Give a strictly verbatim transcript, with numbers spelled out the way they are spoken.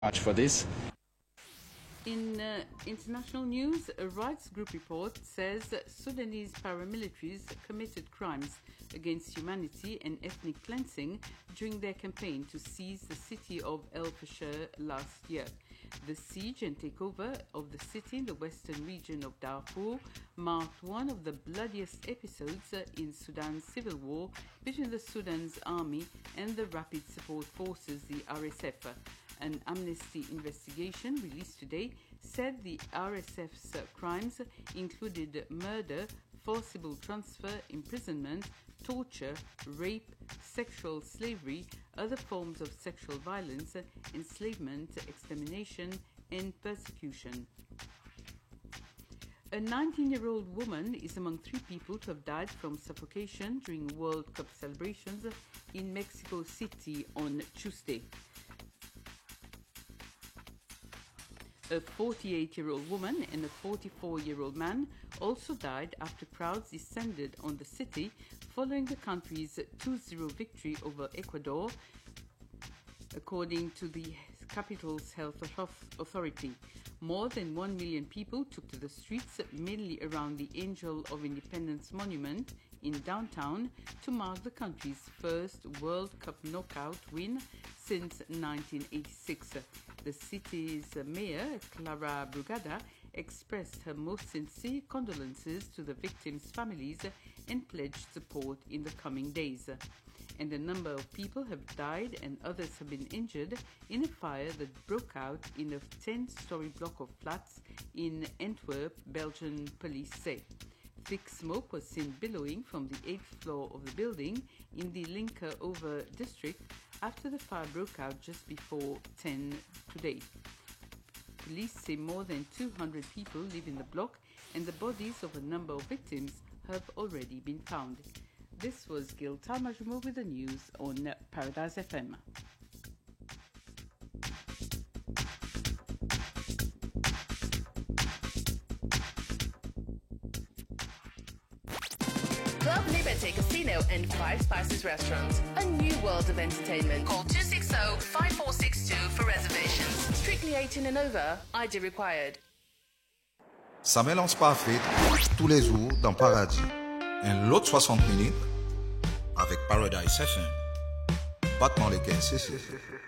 Much for this. In uh, international news, a rights group report says Sudanese paramilitaries committed crimes against humanity and ethnic cleansing during their campaign to seize the city of El Fasher last year. The siege and takeover of the city in the western region of Darfur marked one of the bloodiest episodes in Sudan's civil war between the Sudan's army and the Rapid Support Forces, the R S F. An Amnesty investigation released today said the R S F's crimes included murder, forcible transfer, imprisonment, torture, rape, sexual slavery, other forms of sexual violence, enslavement, extermination, and persecution. A nineteen-year-old woman is among three people to have died from suffocation during World Cup celebrations in Mexico City on Tuesday. A forty-eight-year-old woman and a forty-four-year-old man also died after crowds descended on the city following the country's two zero victory over Ecuador, according to the capital's health authority. More than one million people took to the streets, mainly around the Angel of Independence monument in downtown, to mark the country's first World Cup knockout win since nineteen eighty-six. The city's mayor, Clara Brugada, expressed her most sincere condolences to the victims' families and pledged support in the coming days. And a number of people have died and others have been injured in a fire that broke out in a ten-story block of flats in Antwerp, Belgian police say. Thick smoke was seen billowing from the eighth floor of the building in the Linker-Over district after the fire broke out just before ten today. Police say more than two hundred people live in the block and the bodies of a number of victims have already been found. This was Gil Talmajumo with the news on Paradise F M. Club Liberty Casino and Five Spices Restaurant. A new world of entertainment. Call two six zero, five four six two for reservations. Strictly eighteen and over. I D required. Ça mélange parfait tous les jours dans Paradis. Un lot soixante minutes avec Paradise F M. Battement les caisses.